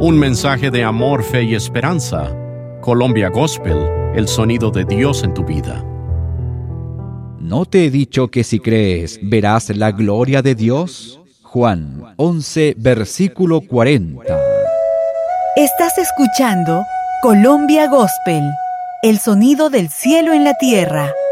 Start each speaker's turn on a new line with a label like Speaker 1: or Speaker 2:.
Speaker 1: Un mensaje de amor, fe y esperanza. Colombia Gospel, el sonido de Dios en tu vida.
Speaker 2: ¿No te he dicho que si crees, verás la gloria de Dios? Juan 11, versículo 40.
Speaker 3: Estás escuchando Colombia Gospel, el sonido del cielo en la tierra.